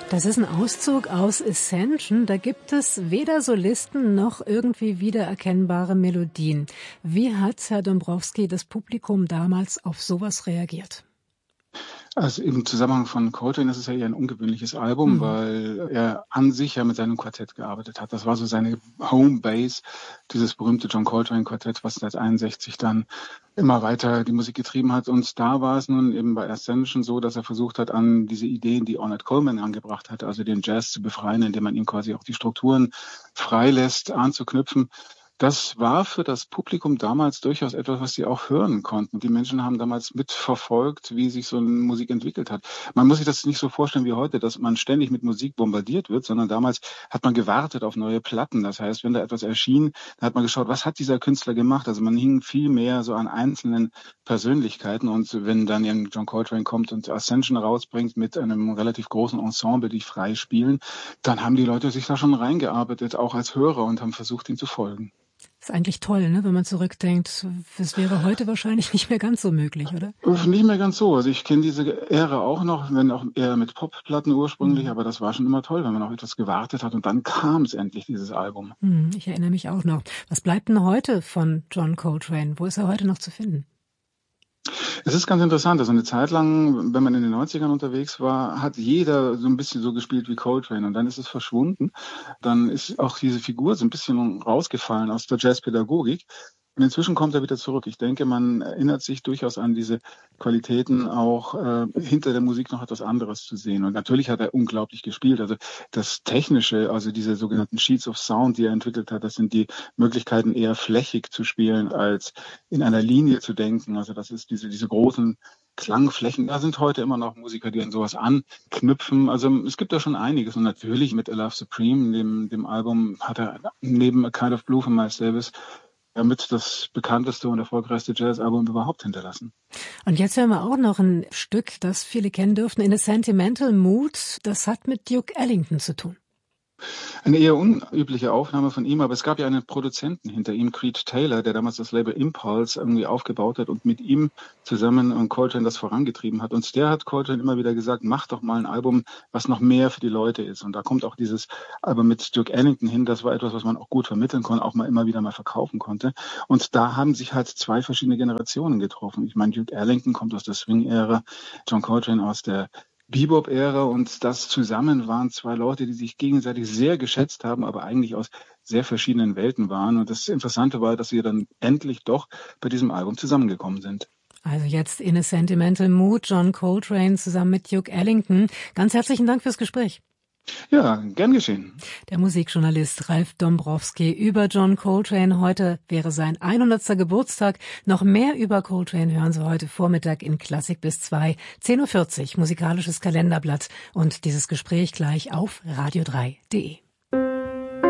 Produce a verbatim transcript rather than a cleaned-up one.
Das ist ein Auszug aus Ascension. Da gibt es weder Solisten noch irgendwie wiedererkennbare Melodien. Wie hat Herr Dombrowski das Publikum damals auf sowas reagiert? Also im Zusammenhang von Coltrane ist es ja eher ein ungewöhnliches Album, Mhm. weil er an sich ja mit seinem Quartett gearbeitet hat. Das war so seine Homebase, dieses berühmte John Coltrane Quartett, was seit einundsechzig dann immer weiter die Musik getrieben hat. Und da war es nun eben bei Ascension so, dass er versucht hat, an diese Ideen, die Ornette Coleman angebracht hatte, also den Jazz zu befreien, indem man ihm quasi auch die Strukturen freilässt, anzuknüpfen. Das war für das Publikum damals durchaus etwas, was sie auch hören konnten. Die Menschen haben damals mitverfolgt, wie sich so eine Musik entwickelt hat. Man muss sich das nicht so vorstellen wie heute, dass man ständig mit Musik bombardiert wird, sondern damals hat man gewartet auf neue Platten. Das heißt, wenn da etwas erschien, dann hat man geschaut, was hat dieser Künstler gemacht? Also man hing viel mehr so an einzelnen Persönlichkeiten. Und wenn dann eben John Coltrane kommt und Ascension rausbringt mit einem relativ großen Ensemble, die frei spielen, dann haben die Leute sich da schon reingearbeitet, auch als Hörer, und haben versucht, ihm zu folgen. Ist eigentlich toll, ne, wenn man zurückdenkt. Das wäre heute wahrscheinlich nicht mehr ganz so möglich, oder? Nicht mehr ganz so. Also ich kenne diese Ära auch noch, wenn auch eher mit Popplatten ursprünglich, mhm. aber das war schon immer toll, wenn man auf etwas gewartet hat und dann kam es endlich, dieses Album. Mhm, ich erinnere mich auch noch. Was bleibt denn heute von John Coltrane? Wo ist er heute noch zu finden? Es ist ganz interessant, also eine Zeit lang, wenn man in den neunzigern unterwegs war, hat jeder so ein bisschen so gespielt wie Coltrane und dann ist es verschwunden. Dann ist auch diese Figur so ein bisschen rausgefallen aus der Jazzpädagogik. Und inzwischen kommt er wieder zurück. Ich denke, man erinnert sich durchaus an diese Qualitäten, auch äh, hinter der Musik noch etwas anderes zu sehen. Und natürlich hat er unglaublich gespielt. Also das Technische, also diese sogenannten Sheets of Sound, die er entwickelt hat, das sind die Möglichkeiten, eher flächig zu spielen, als in einer Linie zu denken. Also das ist diese, diese großen Klangflächen. Da sind heute immer noch Musiker, die an sowas anknüpfen. Also es gibt da schon einiges. Und natürlich mit A Love Supreme, dem, dem Album, hat er neben A Kind of Blue von Miles Davis damit das bekannteste und erfolgreichste Jazzalbum überhaupt hinterlassen. Und jetzt hören wir auch noch ein Stück, das viele kennen dürften, In a Sentimental Mood. Das hat mit Duke Ellington zu tun. Eine eher unübliche Aufnahme von ihm, aber es gab ja einen Produzenten hinter ihm, Creed Taylor, der damals das Label Impulse irgendwie aufgebaut hat und mit ihm zusammen und Coltrane das vorangetrieben hat. Und der hat Coltrane immer wieder gesagt, mach doch mal ein Album, was noch mehr für die Leute ist. Und da kommt auch dieses Album mit Duke Ellington hin. Das war etwas, was man auch gut vermitteln konnte, auch mal immer wieder mal verkaufen konnte. Und da haben sich halt zwei verschiedene Generationen getroffen. Ich meine, Duke Ellington kommt aus der Swing-Ära, John Coltrane aus der Bebop-Ära, und das zusammen waren zwei Leute, die sich gegenseitig sehr geschätzt haben, aber eigentlich aus sehr verschiedenen Welten waren. Und das Interessante war, dass wir dann endlich doch bei diesem Album zusammengekommen sind. Also jetzt In a Sentimental Mood, John Coltrane zusammen mit Duke Ellington. Ganz herzlichen Dank fürs Gespräch. Ja, gern geschehen. Der Musikjournalist Ralf Dombrowski über John Coltrane. Heute wäre sein hundertster Geburtstag. Noch mehr über Coltrane hören Sie heute Vormittag in Klassik bis zwei, zehn Uhr vierzig, musikalisches Kalenderblatt. Und dieses Gespräch gleich auf radio drei punkt de.